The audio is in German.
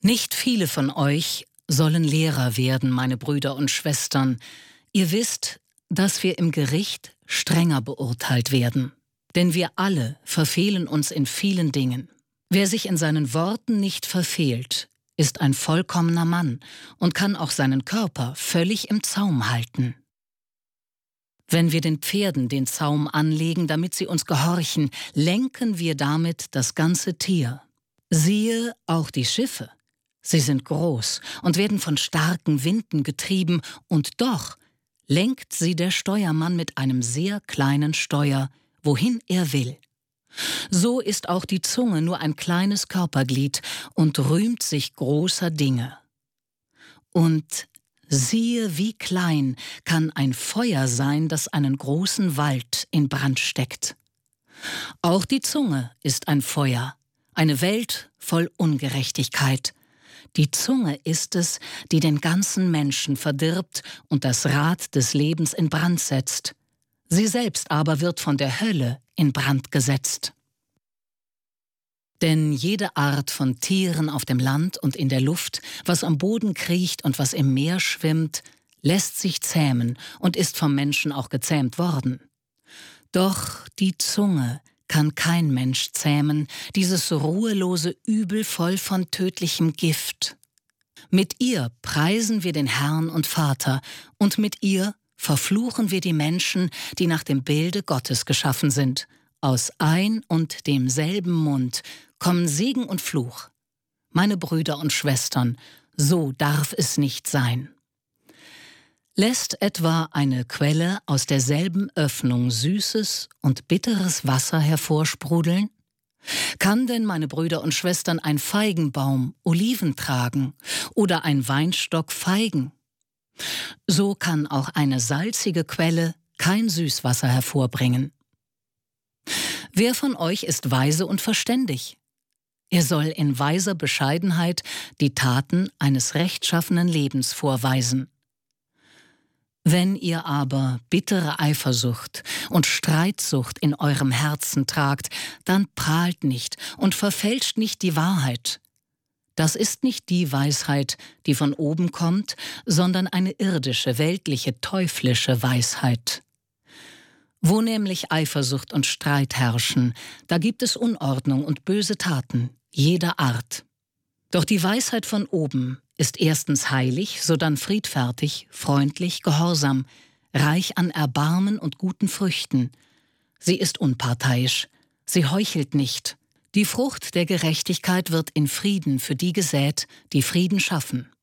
Nicht viele von euch sollen Lehrer werden, meine Brüder und Schwestern. Ihr wisst, dass wir im Gericht strenger beurteilt werden. Denn wir alle verfehlen uns in vielen Dingen. Wer sich in seinen Worten nicht verfehlt, ist ein vollkommener Mann und kann auch seinen Körper völlig im Zaum halten. Wenn wir den Pferden den Zaum anlegen, damit sie uns gehorchen, lenken wir damit das ganze Tier. Siehe auch die Schiffe. Sie sind groß und werden von starken Winden getrieben, und doch lenkt sie der Steuermann mit einem sehr kleinen Steuer, wohin er will. So ist auch die Zunge nur ein kleines Körperglied und rühmt sich großer Dinge. Und siehe, wie klein kann ein Feuer sein, das einen großen Wald in Brand steckt. Auch die Zunge ist ein Feuer, eine Welt voll Ungerechtigkeit. Die Zunge ist es, die den ganzen Menschen verdirbt und das Rad des Lebens in Brand setzt. Sie selbst aber wird von der Hölle in Brand gesetzt. Denn jede Art von Tieren auf dem Land und in der Luft, was am Boden kriecht und was im Meer schwimmt, lässt sich zähmen und ist vom Menschen auch gezähmt worden. Doch die Zunge kann kein Mensch zähmen, dieses ruhelose Übel voll von tödlichem Gift. Mit ihr preisen wir den Herrn und Vater, und mit ihr verfluchen wir die Menschen, die nach dem Bilde Gottes geschaffen sind. Aus ein und demselben Mund kommen Segen und Fluch. Meine Brüder und Schwestern, so darf es nicht sein. Lässt etwa eine Quelle aus derselben Öffnung süßes und bitteres Wasser hervorsprudeln? Kann denn, meine Brüder und Schwestern, ein Feigenbaum Oliven tragen oder ein Weinstock Feigen? So kann auch eine salzige Quelle kein Süßwasser hervorbringen. Wer von euch ist weise und verständig? Er soll in weiser Bescheidenheit die Taten eines rechtschaffenen Lebens vorweisen. Wenn ihr aber bittere Eifersucht und Streitsucht in eurem Herzen tragt, dann prahlt nicht und verfälscht nicht die Wahrheit. Das ist nicht die Weisheit, die von oben kommt, sondern eine irdische, weltliche, teuflische Weisheit. Wo nämlich Eifersucht und Streit herrschen, da gibt es Unordnung und böse Taten jeder Art. Doch die Weisheit von oben ist erstens heilig, sodann friedfertig, freundlich, gehorsam, reich an Erbarmen und guten Früchten. Sie ist unparteiisch, sie heuchelt nicht. Die Frucht der Gerechtigkeit wird in Frieden für die gesät, die Frieden schaffen.